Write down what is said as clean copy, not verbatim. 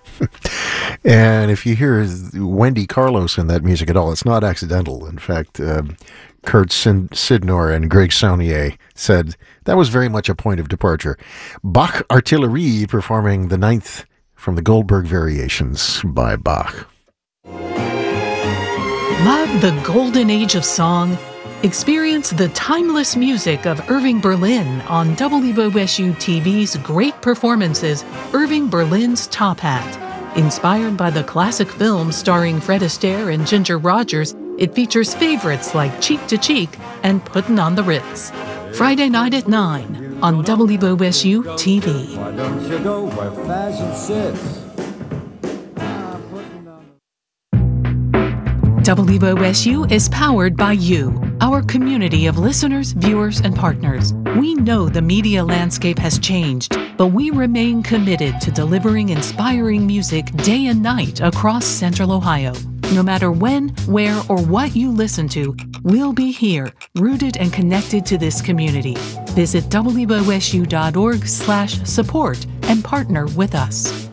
And if you hear Wendy Carlos in that music at all, it's not accidental. In fact, Kurt Sidnor and Greg Saunier said that was very much a point of departure. Bach Artillerie performing the ninth from the Goldberg Variations by Bach. Love the golden age of song? Experience the timeless music of Irving Berlin on WOSU TV's Great Performances, Irving Berlin's Top Hat. Inspired by the classic film starring Fred Astaire and Ginger Rogers, it features favorites like Cheek to Cheek and Puttin' on the Ritz. Friday night at 9 on WOSU TV. Why don't you go where fashion sits? WOSU is powered by you, our community of listeners, viewers, and partners. We know the media landscape has changed, but we remain committed to delivering inspiring music day and night across Central Ohio. No matter when, where, or what you listen to, we'll be here, rooted and connected to this community. Visit WOSU.org/support and partner with us.